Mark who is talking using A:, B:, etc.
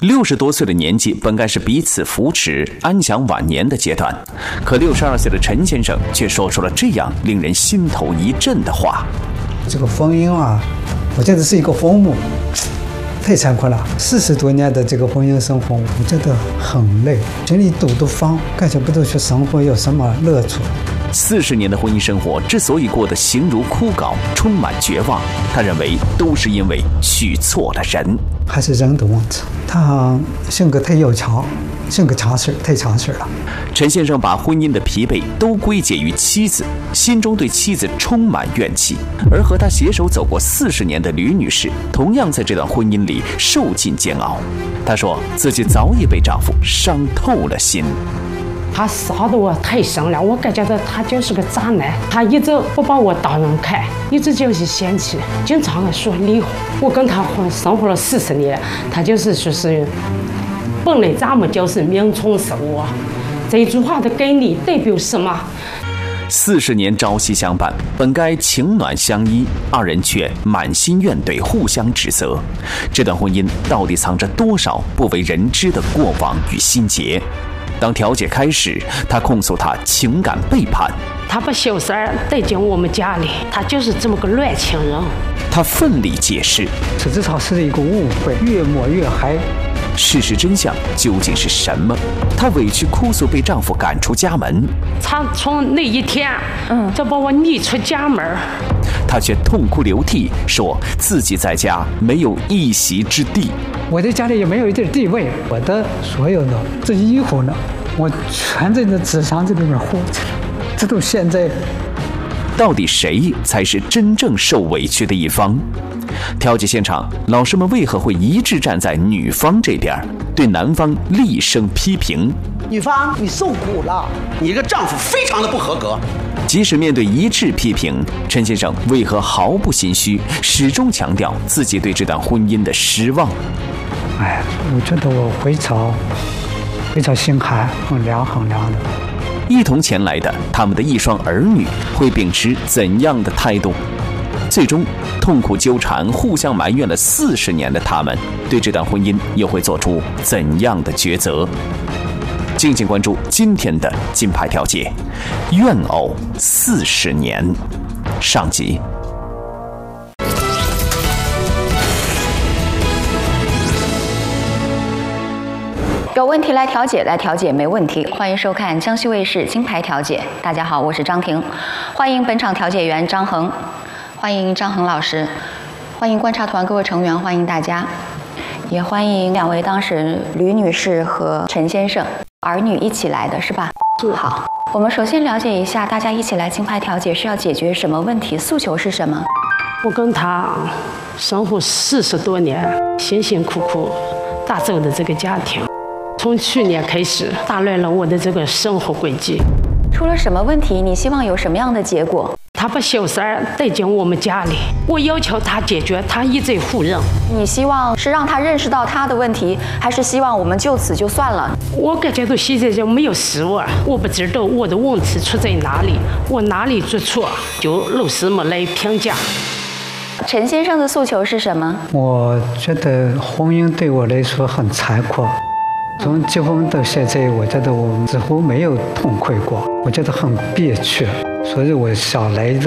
A: 60多岁的年纪本该是彼此扶持、安享晚年的阶段，可62岁的陈先生却说出了这样令人心头一震的话：
B: 这个婚姻啊，我觉得是一个坟墓，太残酷了。40多年的这个婚姻生活，我觉得很累，心里都慌，感觉不到去生活有什么乐处。
A: 40年的婚姻生活之所以过得形如枯槁，充满绝望，他认为都是因为娶错了人，
B: 还是人的问题。他性格太要强，性格强势，太强势了。
A: 陈先生把婚姻的疲惫都归结于妻子，心中对妻子充满怨气。而和他携手走过40年的吕女士，同样在这段婚姻里受尽煎熬。她说自己早已被丈夫伤透了心。
C: 他伤得我太深了，我感觉到他就是个渣男，他一直不把我当人看，一直就是嫌弃，经常说离婚。我跟他生活了40年，他就是说是本来咱们就是命中是我，这句话的概念代表什么
A: ？40年朝夕相伴，本该情暖相依，二人却满心怨怼，互相指责。这段婚姻到底藏着多少不为人知的过往与心结？当调解开始，他控诉他情感背叛，
C: 他把小三儿带进我们家里，他就是这么个乱情人。
A: 他奋力解释，
B: 实质上是一个误会，越抹越黑。
A: 事实真相究竟是什么？她委屈哭诉被丈夫赶出家门，
C: 她从那一天，就把我撵出家门。
A: 她却痛哭流涕，说自己在家没有一席之地，
B: 我在家里也没有一点地位，我的所有的这衣服呢，我全在那纸箱子里面活着，直到现在。
A: 到底谁才是真正受委屈的一方？调解现场，老师们为何会一致站在女方这边，对男方厉声批评？
D: 女方，你受苦了，你这个丈夫非常的不合格。
A: 即使面对一致批评，陈先生为何毫不心虚，始终强调自己对这段婚姻的失望？
B: 哎，我觉得我非常心寒，很凉的。
A: 一同前来的他们的一双儿女会秉持怎样的态度？最终痛苦纠缠、互相埋怨了40年的他们，对这段婚姻又会做出怎样的抉择？敬请关注今天的金牌调解，怨偶40年上集。
E: 有问题来调解没问题。欢迎收看江西卫视金牌调解。大家好，我是张婷，欢迎本场调解员张恒，欢迎张恒老师，欢迎观察团各位成员，欢迎大家，也欢迎2位当事人吕女士和陈先生，儿女一起来的是吧？
C: 是。
E: 好，我们首先了解一下，大家一起来金牌调解是要解决什么问题？诉求是什么？
C: 我跟他生活40多年，辛辛苦苦打造的这个家庭，从去年开始打乱了我的这个生活轨迹。
E: 出了什么问题？你希望有什么样的结果？
C: 他把小三儿带进我们家里，我要求他解决，他一再否认。
E: 你希望是让他认识到他的问题，还是希望我们就此就算了？
C: 我感觉到现在就没有希望，我不知道我的问题出在哪里，我哪里做错，就老师们来评价。
E: 陈先生的诉求是什么？
B: 我觉得婚姻对我来说很残酷，从结婚到现在，我觉得我几乎没有痛快过，我觉得很憋屈，所以我想来